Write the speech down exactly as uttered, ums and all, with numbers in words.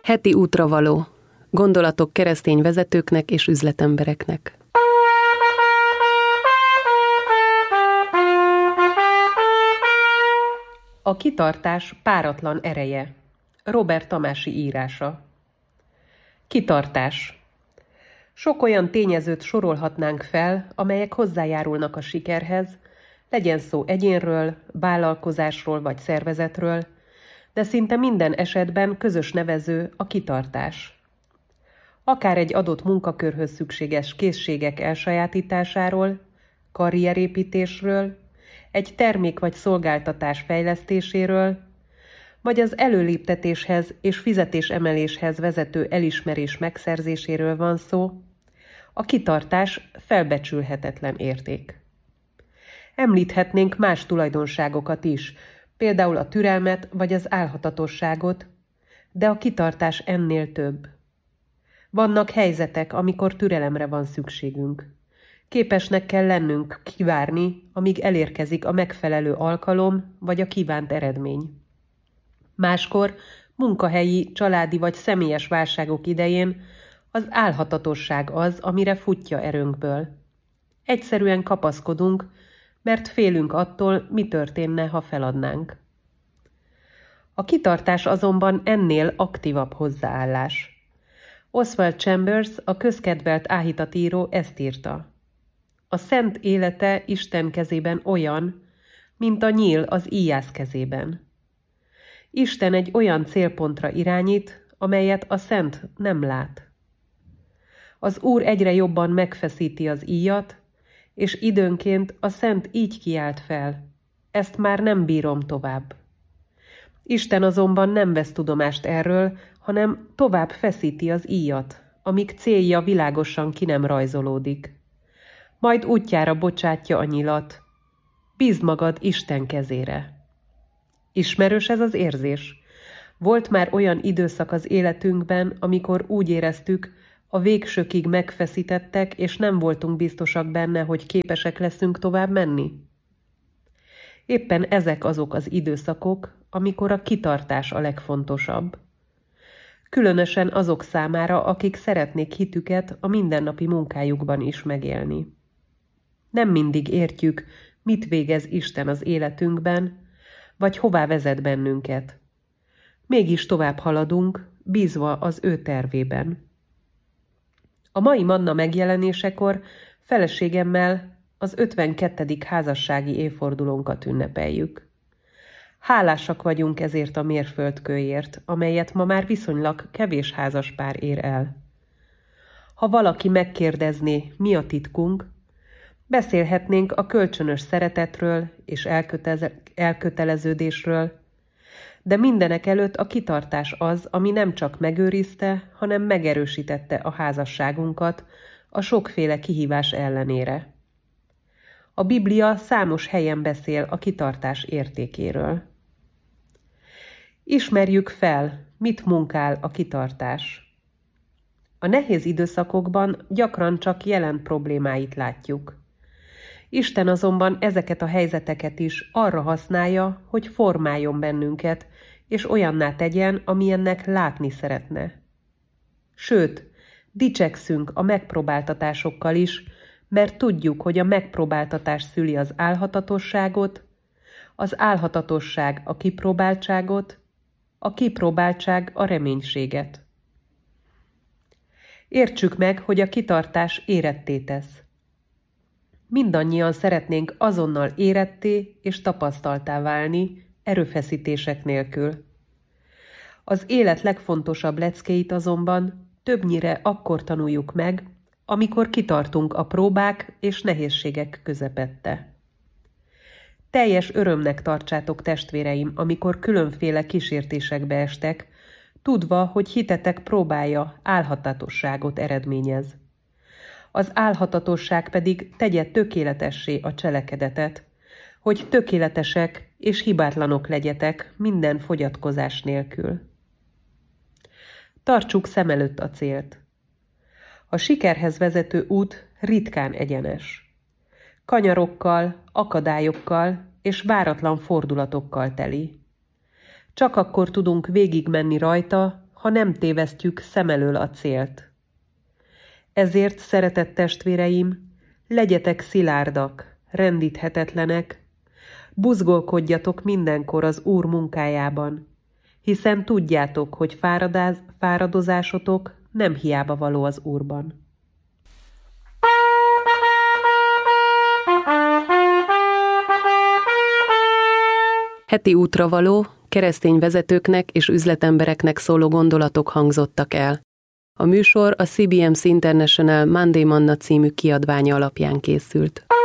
Heti útravaló. Gondolatok keresztény vezetőknek és üzletembereknek. A kitartás páratlan ereje. Robert Tamási írása. Kitartás. Sok olyan tényezőt sorolhatnánk fel, amelyek hozzájárulnak a sikerhez, legyen szó egyénről, vállalkozásról vagy szervezetről, de szinte minden esetben közös nevező a kitartás. Akár egy adott munkakörhöz szükséges készségek elsajátításáról, karrierépítésről, egy termék vagy szolgáltatás fejlesztéséről, vagy az előléptetéshez és fizetésemeléshez vezető elismerés megszerzéséről van szó, a kitartás felbecsülhetetlen érték. Említhetnénk más tulajdonságokat is, például a türelmet vagy az álhatatosságot, de a kitartás ennél több. Vannak helyzetek, amikor türelemre van szükségünk. Képesnek kell lennünk kivárni, amíg elérkezik a megfelelő alkalom vagy a kívánt eredmény. Máskor munkahelyi, családi vagy személyes válságok idején az álhatatosság az, amire futja erőnkből. Egyszerűen kapaszkodunk, mert félünk attól, mi történne, ha feladnánk. A kitartás azonban ennél aktívabb hozzáállás. Oswald Chambers, a közkedvelt áhítatíró ezt írta. A szent élete Isten kezében olyan, mint a nyíl az íjász kezében. Isten egy olyan célpontra irányít, amelyet a szent nem lát. Az Úr egyre jobban megfeszíti az íjat, és időnként a szent így kiált fel. Ezt már nem bírom tovább. Isten azonban nem vesz tudomást erről, hanem tovább feszíti az íjat, amíg célja világosan ki nem rajzolódik. Majd útjára bocsátja a nyilat. Bízd magad Isten kezére. Ismerős ez az érzés? Volt már olyan időszak az életünkben, amikor úgy éreztük, a végsőkig megfeszítettek, és nem voltunk biztosak benne, hogy képesek leszünk tovább menni? Éppen ezek azok az időszakok, amikor a kitartás a legfontosabb. Különösen azok számára, akik szeretnék hitüket a mindennapi munkájukban is megélni. Nem mindig értjük, mit végez Isten az életünkben, vagy hová vezet bennünket. Mégis tovább haladunk, bízva az ő tervében. A mai manna megjelenésekor feleségemmel az ötvenkettedik házassági évfordulónkat ünnepeljük. Hálásak vagyunk ezért a mérföldkőért, amelyet ma már viszonylag kevés házaspár ér el. Ha valaki megkérdezné, mi a titkunk, beszélhetnénk a kölcsönös szeretetről és elköteleződésről, de mindenek előtt a kitartás az, ami nem csak megőrizte, hanem megerősítette a házasságunkat a sokféle kihívás ellenére. A Biblia számos helyen beszél a kitartás értékéről. Ismerjük fel, mit munkál a kitartás. A nehéz időszakokban gyakran csak jelen problémáit látjuk. Isten azonban ezeket a helyzeteket is arra használja, hogy formáljon bennünket, és olyanná tegyen, amilyennek látni szeretne. Sőt, dicsekszünk a megpróbáltatásokkal is, mert tudjuk, hogy a megpróbáltatás szüli az álhatatosságot, az álhatatosság a kipróbáltságot, a kipróbáltság a reménységet. Értsük meg, hogy a kitartás éretté tesz. Mindannyian szeretnénk azonnal éretté és tapasztaltá válni, erőfeszítések nélkül. Az élet legfontosabb leckéit azonban többnyire akkor tanuljuk meg, amikor kitartunk a próbák és nehézségek közepette. Teljes örömnek tartsátok, testvéreim, amikor különféle kísértésekbe estek, tudva, hogy hitetek próbája álhatatosságot eredményez. Az álhatatosság pedig tegye tökéletessé a cselekedetet, hogy tökéletesek és hibátlanok legyetek minden fogyatkozás nélkül. Tartsuk szem előtt a célt. A sikerhez vezető út ritkán egyenes. Kanyarokkal, akadályokkal és váratlan fordulatokkal teli. Csak akkor tudunk végigmenni rajta, ha nem tévesztjük szem elől a célt. Ezért, szeretett testvéreim, legyetek szilárdak, rendíthetetlenek, buzgolkodjatok mindenkor az Úr munkájában, hiszen tudjátok, hogy fáradáz, fáradozásotok nem hiába való az Úrban. Heti útravaló, keresztény vezetőknek és üzletembereknek szóló gondolatok hangzottak el. A műsor a cé bé em cé International Monday Manna című kiadványa alapján készült.